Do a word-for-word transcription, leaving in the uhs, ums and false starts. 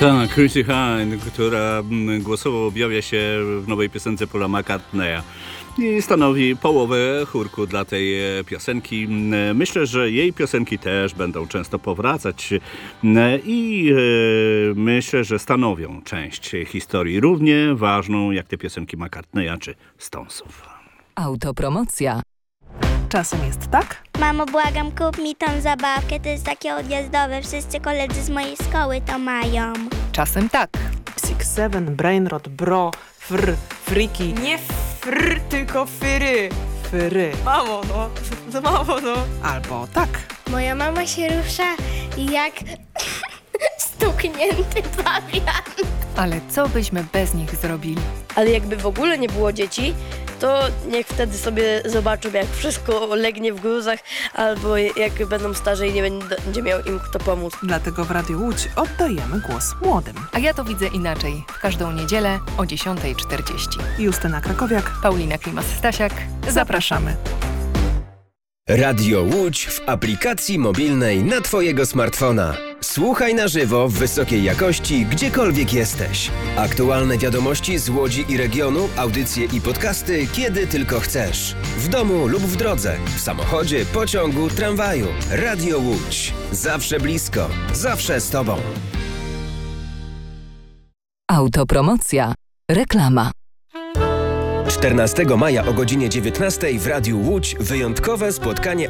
Tak, Chrissy Hynde, która głosowo objawia się w nowej piosence Paula McCartneya i stanowi połowę chórku dla tej piosenki. Myślę, że jej piosenki też będą często powracać i myślę, że stanowią część historii równie ważną jak te piosenki McCartneya czy Stonesów. Autopromocja. Czasem jest tak? Mamo, błagam, kup mi tą zabawkę, to jest takie odjazdowe, wszyscy koledzy z mojej szkoły to mają. Czasem tak. Six Seven, Brainrot, Bro, Fr, Friki. Nie fr, tylko fyry. Fyry. Mamo, no. No mamo, no. Albo tak. Moja mama się rusza jak stuknięty pawian. Ale co byśmy bez nich zrobili? Ale jakby w ogóle nie było dzieci, to niech wtedy sobie zobaczą, jak wszystko legnie w gruzach, albo jak będą starzy i nie będzie miał im kto pomóc. Dlatego w Radiu Łódź oddajemy głos młodym. A ja to widzę inaczej. W każdą niedzielę o dziesiąta czterdzieści. Justyna Krakowiak. Paulina Klimas-Stasiak. Zapraszamy. Radio Łódź w aplikacji mobilnej na Twojego smartfona. Słuchaj na żywo w wysokiej jakości, gdziekolwiek jesteś. Aktualne wiadomości z Łodzi i regionu, audycje i podcasty, kiedy tylko chcesz. W domu lub w drodze, w samochodzie, pociągu, tramwaju. Radio Łódź. Zawsze blisko, zawsze z Tobą. Autopromocja. Reklama. czternastego maja o godzinie dziewiętnastej w Radiu Łódź wyjątkowe spotkanie